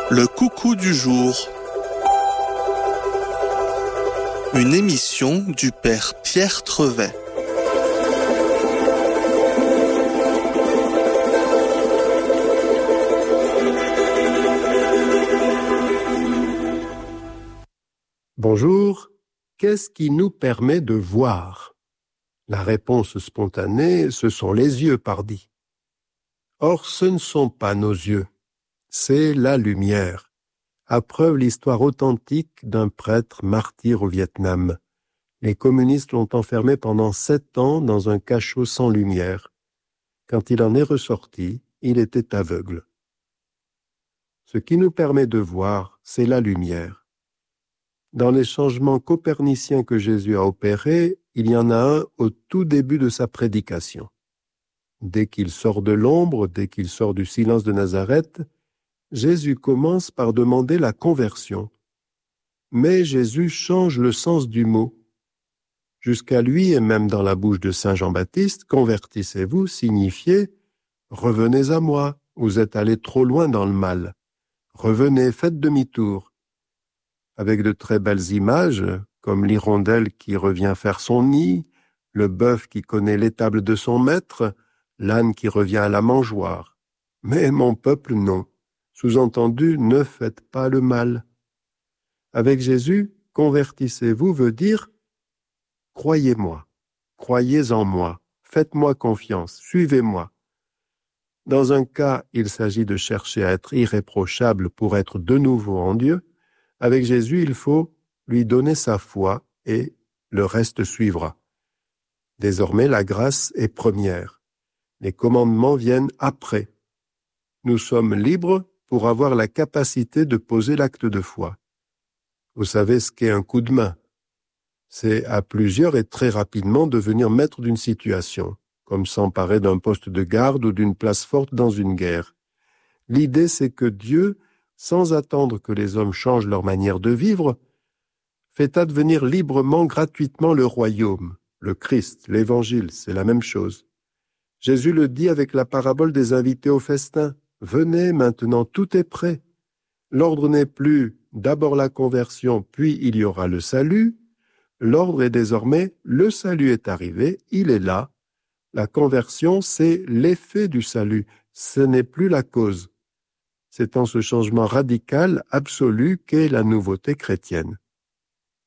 Le coucou du jour. Une émission du père Pierre Trevet. Bonjour, qu'est-ce qui nous permet de voir? La réponse spontanée, ce sont les yeux, pardi. Or, ce ne sont pas nos yeux, c'est la lumière. À preuve l'histoire authentique d'un prêtre martyr au Vietnam. Les communistes l'ont enfermé pendant 7 ans dans un cachot sans lumière. Quand il en est ressorti, il était aveugle. Ce qui nous permet de voir, c'est la lumière. Dans les changements coperniciens que Jésus a opérés, il y en a un au tout début de sa prédication. Dès qu'il sort de l'ombre, dès qu'il sort du silence de Nazareth, Jésus commence par demander la conversion. Mais Jésus change le sens du mot. Jusqu'à lui, et même dans la bouche de saint Jean-Baptiste, « Convertissez-vous » signifiait « Revenez à moi, vous êtes allés trop loin dans le mal. Revenez, faites demi-tour. » Avec de très belles images, comme l'hirondelle qui revient faire son nid, le bœuf qui connaît l'étable de son maître, l'âne qui revient à la mangeoire. Mais mon peuple, non. Sous-entendu, ne faites pas le mal. Avec Jésus, convertissez-vous veut dire croyez-moi, croyez en moi, faites-moi confiance, suivez-moi. Dans un cas, il s'agit de chercher à être irréprochable pour être de nouveau en Dieu. Avec Jésus, il faut lui donner sa foi et le reste suivra. Désormais, la grâce est première. Les commandements viennent après. Nous sommes libres pour avoir la capacité de poser l'acte de foi. Vous savez ce qu'est un coup de main. C'est à plusieurs et très rapidement devenir maître d'une situation, comme s'emparer d'un poste de garde ou d'une place forte dans une guerre. L'idée, c'est que Dieu, sans attendre que les hommes changent leur manière de vivre, fait advenir librement, gratuitement le royaume. Le Christ, l'Évangile, c'est la même chose. Jésus le dit avec la parabole des invités au festin. Venez, maintenant, tout est prêt. L'ordre n'est plus d'abord la conversion, puis il y aura le salut. L'ordre est désormais, le salut est arrivé, il est là. La conversion, c'est l'effet du salut, ce n'est plus la cause. C'est en ce changement radical, absolu, qu'est la nouveauté chrétienne.